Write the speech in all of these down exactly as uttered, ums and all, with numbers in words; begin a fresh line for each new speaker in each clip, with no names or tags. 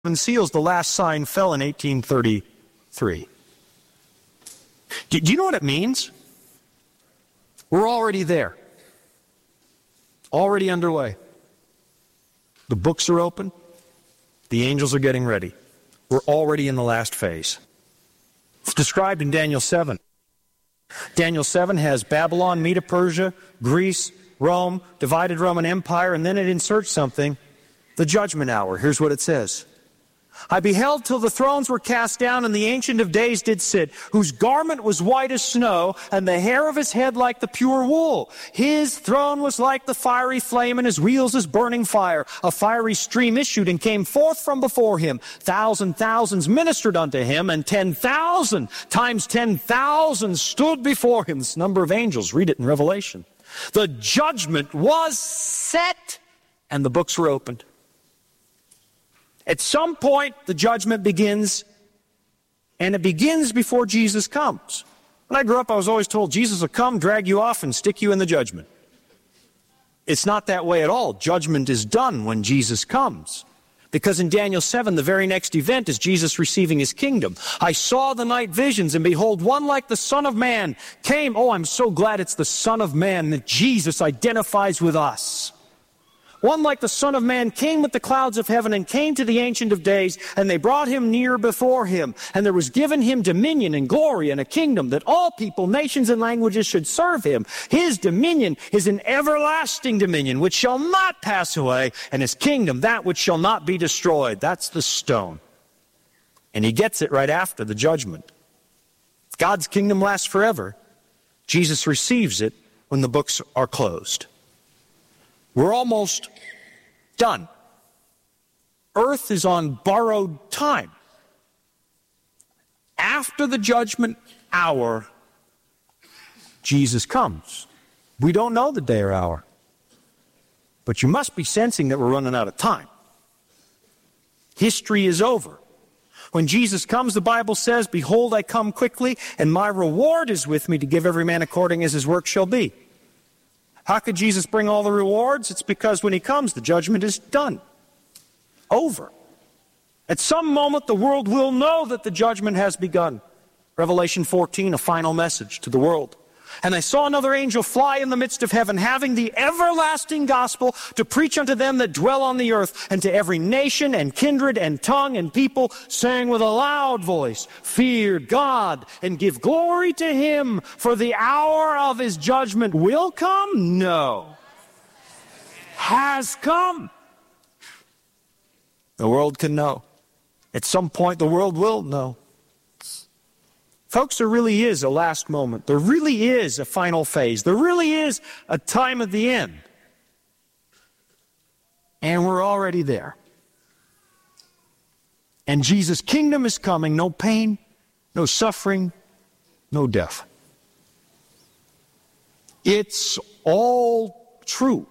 seven seals, the last sign fell in eighteen thirty-three. Do, do you know what it means? We're already there. Already underway. The books are open. The angels are getting ready. We're already in the last phase. It's described in Daniel seven. Daniel seven has Babylon, Medo-Persia, Greece, Rome, divided Roman Empire, and then it inserts something, the judgment hour. Here's what it says. I beheld till the thrones were cast down, and the Ancient of Days did sit, whose garment was white as snow, and the hair of his head like the pure wool. His throne was like the fiery flame, and his wheels as burning fire. A fiery stream issued and came forth from before him. Thousand thousands ministered unto him, and ten thousand times ten thousand stood before him. This number of angels, read it in Revelation. The judgment was set, and the books were opened. At some point, the judgment begins, and it begins before Jesus comes. When I grew up, I was always told Jesus will come, drag you off, and stick you in the judgment. It's not that way at all. Judgment is done when Jesus comes. Because in Daniel seven, the very next event is Jesus receiving his kingdom. I saw the night visions, and behold, one like the Son of Man came. Oh, I'm so glad it's the Son of Man that Jesus identifies with us. One like the Son of Man came with the clouds of heaven and came to the Ancient of Days, and they brought him near before him. And there was given him dominion and glory and a kingdom that all people, nations, and languages should serve him. His dominion is an everlasting dominion which shall not pass away, and his kingdom that which shall not be destroyed. That's the stone. And he gets it right after the judgment. God's kingdom lasts forever. Jesus receives it when the books are closed. We're almost done. Earth is on borrowed time. After the judgment hour, Jesus comes. We don't know the day or hour, but you must be sensing that we're running out of time. History is over. When Jesus comes, the Bible says, behold, I come quickly, and my reward is with me to give every man according as his work shall be. How could Jesus bring all the rewards? It's because when he comes, the judgment is done. Over. At some moment, the world will know that the judgment has begun. Revelation fourteen, a final message to the world. And I saw another angel fly in the midst of heaven, having the everlasting gospel to preach unto them that dwell on the earth, and to every nation and kindred and tongue and people, saying with a loud voice, fear God and give glory to him, for the hour of his judgment will come? No. Has come. The world can know. At some point, the world will know. Folks, there really is a last moment. There really is a final phase. There really is a time at the end. And we're already there. And Jesus' kingdom is coming. No pain, no suffering, no death. It's all true.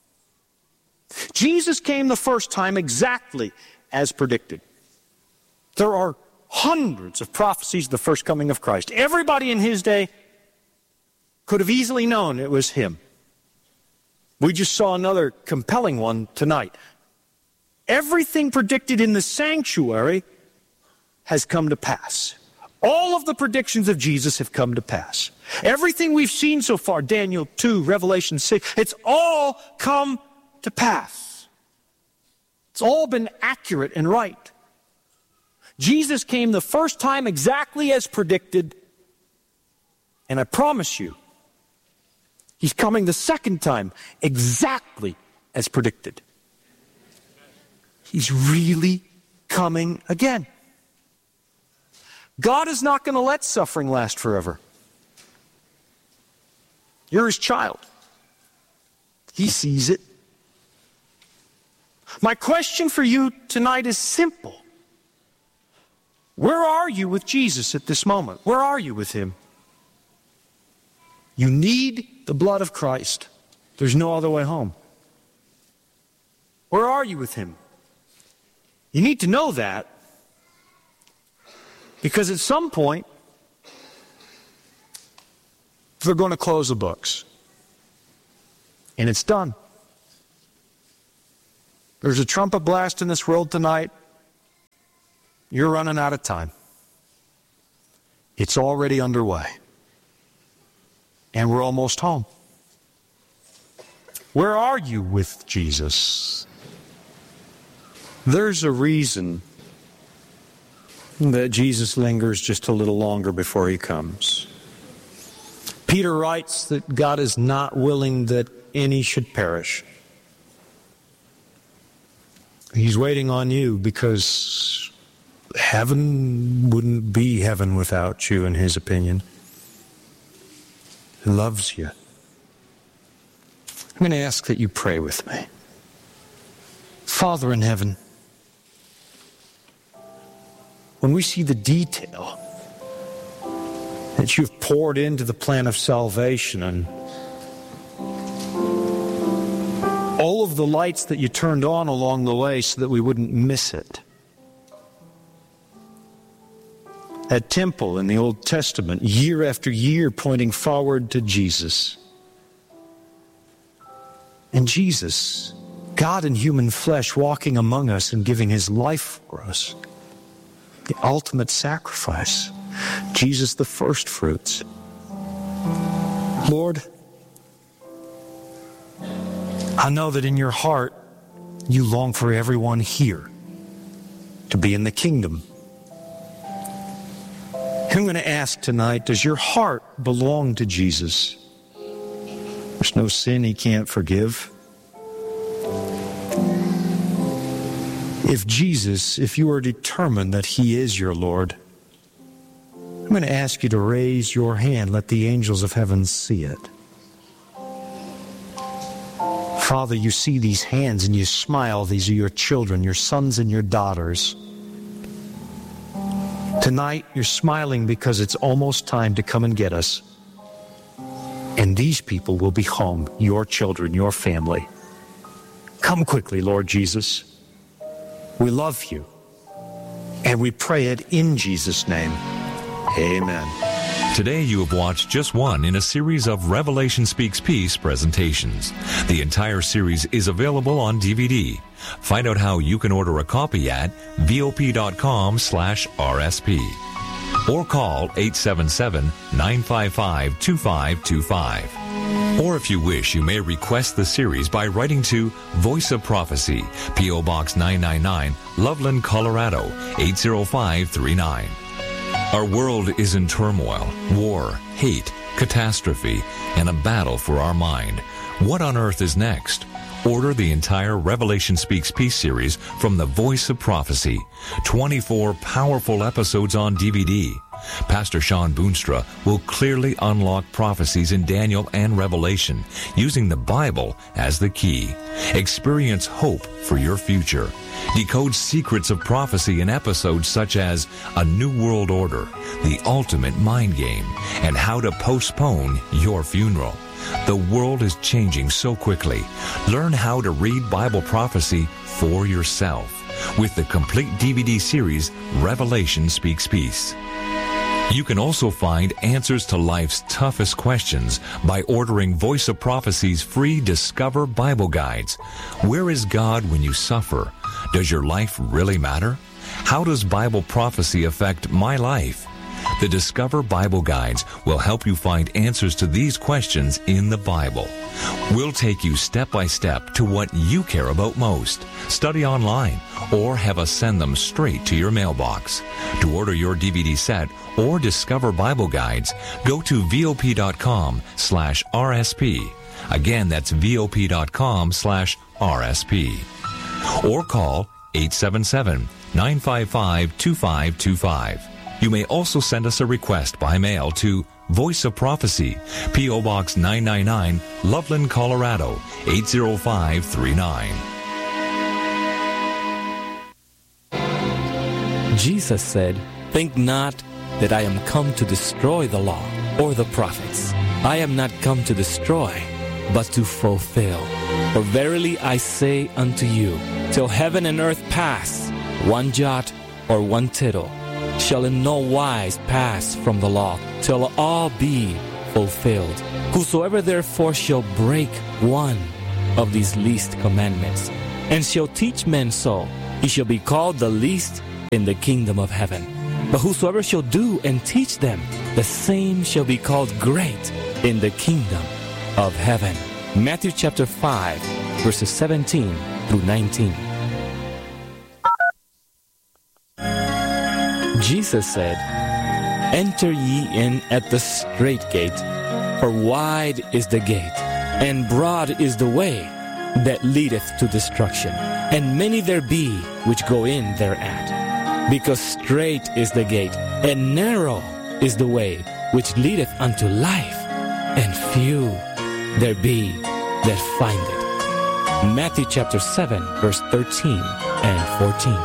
Jesus came the first time exactly as predicted. There are hundreds of prophecies of the first coming of Christ. Everybody in his day could have easily known it was him. We just saw another compelling one tonight. Everything predicted in the sanctuary has come to pass. All of the predictions of Jesus have come to pass. Everything we've seen so far, Daniel two, Revelation six, it's all come to pass. It's all been accurate and right. Jesus came the first time exactly as predicted, and I promise you, he's coming the second time exactly as predicted. He's really coming again. God is not going to let suffering last forever. You're his child. He sees it. My question for you tonight is simple. Where are you with Jesus at this moment? Where are you with him? You need the blood of Christ. There's no other way home. Where are you with him? You need to know that, because at some point, they're going to close the books. And it's done. There's a trumpet blast in this world tonight. you're running out of time. It's already underway. And we're almost home. Where are you with Jesus? There's a reason that Jesus lingers just a little longer before he comes. Peter writes that God is not willing that any should perish. He's waiting on you because heaven wouldn't be heaven without you, in his opinion. He loves you. I'm going to ask that you pray with me. Father in heaven, when we see the detail that you've poured into the plan of salvation and all of the lights that you turned on along the way so that we wouldn't miss it. That temple in the Old Testament, year after year, pointing forward to Jesus. And Jesus, God in human flesh, walking among us and giving his life for us. The ultimate sacrifice. Jesus, the first fruits. Lord, I know that in your heart, you long for everyone here to be in the kingdom. I'm going to ask tonight, does your heart belong to Jesus? There's no sin he can't forgive. If Jesus, if you are determined that he is your Lord, I'm going to ask you to raise your hand. Let the angels of heaven see it. Father, you see these hands and you smile. These are your children, your sons and your daughters. Tonight, you're smiling because it's almost time to come and get us. And these people will be home, your children, your family. Come quickly, Lord Jesus. We love you. And we pray it in Jesus' name. Amen.
Today you have watched just one in a series of Revelation Speaks Peace presentations. The entire series is available on D V D. Find out how you can order a copy at V O P dot com slash R S P or call eight seven seven, nine five five, two five two five. Or if you wish, you may request the series by writing to Voice of Prophecy, P O Box nine ninety-nine, Loveland, Colorado, eight zero five three nine. Our world is in turmoil, war, hate, catastrophe, and a battle for our mind. What on earth is next? Order the entire Revelation Speaks Peace series from the Voice of Prophecy. twenty-four powerful episodes on D V D. Pastor Sean Boonstra will clearly unlock prophecies in Daniel and Revelation, using the Bible as the key. Experience hope for your future. Decode secrets of prophecy in episodes such as A New World Order, The Ultimate Mind Game, and How to Postpone Your Funeral. The world is changing so quickly. Learn how to read Bible prophecy for yourself with the complete D V D series, Revelation Speaks Peace. You can also find answers to life's toughest questions by ordering Voice of Prophecy's free Discover Bible Guides. Where is God when you suffer? Does your life really matter? How does Bible prophecy affect my life? The Discover Bible Guides will help you find answers to these questions in the Bible. We'll take you step by step to what you care about most. Study online or have us send them straight to your mailbox. To order your D V D set or Discover Bible Guides, go to V O P dot com slash R S P. Again, that's V O P dot com slash R S P. Or call eight seven seven, nine five five, two five two five. You may also send us a request by mail to Voice of Prophecy, P O Box nine ninety-nine, Loveland, Colorado, eight zero five three nine.
Jesus said, "Think not that I am come to destroy the law or the prophets. I am not come to destroy, but to fulfill. For verily I say unto you, till heaven and earth pass, one jot or one tittle shall in no wise pass from the law, till all be fulfilled. Whosoever therefore shall break one of these least commandments, and shall teach men so, he shall be called the least in the kingdom of heaven. But whosoever shall do and teach them, the same shall be called great in the kingdom of heaven. Matthew chapter five, verses seventeen through nineteen. Jesus said, "Enter ye in at the strait gate, for wide is the gate, and broad is the way that leadeth to destruction, and many there be which go in thereat. Because strait is the gate, and narrow is the way which leadeth unto life, and few there be that find it." Matthew chapter seven, verse thirteen and fourteen.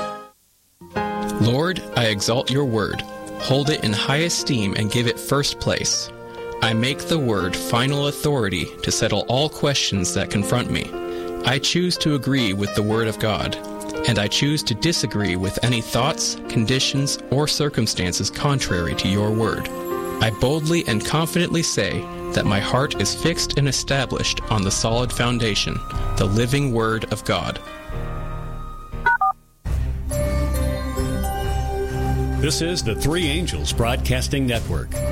Lord, I exalt your word, hold it in high esteem and give it first place. I make the word final authority to settle all questions that confront me. I choose to agree with the word of God, and I choose to disagree with any thoughts, conditions, or circumstances contrary to your word. I boldly and confidently say that my heart is fixed and established on the solid foundation, the living word of God.
This is the Three Angels Broadcasting Network,